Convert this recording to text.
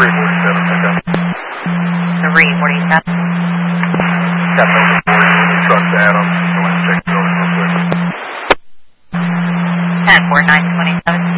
347, pickup. 347. Got no report. Truck to Adams. Go ahead and check the building real quick. 10-4-9-27.